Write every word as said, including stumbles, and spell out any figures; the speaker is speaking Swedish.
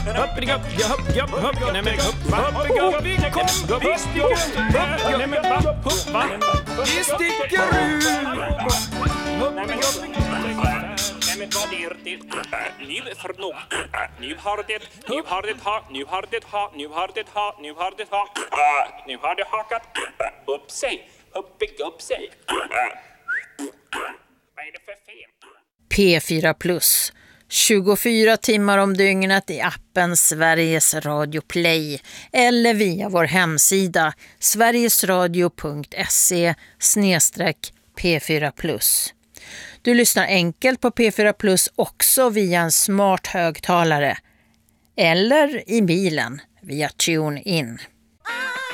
Vi sticker ut. Men vad är det? Nu för nog. Nu har det, nu har det ha, nu har det ha, nu har det ha, nu har det ha, nu har det hakat upp sig, upp, upp sig. Vad är det för fel? P fyra plus, tjugofyra timmar om dygnet i appen Sveriges Radio Play eller via vår hemsida sverigesradio punkt se snedstreck P fyra plus. Du lyssnar enkelt på P fyra plus också via en smart högtalare eller i bilen via TuneIn.